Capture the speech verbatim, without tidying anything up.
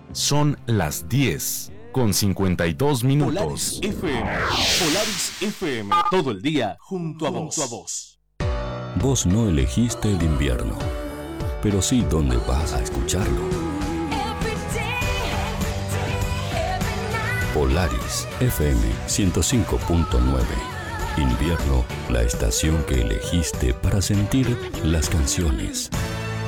Son las diez con cincuenta y dos minutos. Polaris F M. Polaris F M. Todo el día junto a vos. Junto a vos. Vos no elegiste el invierno, pero sí dónde vas a escucharlo. Polaris F M ciento cinco punto nueve. Invierno, la estación que elegiste para sentir las canciones.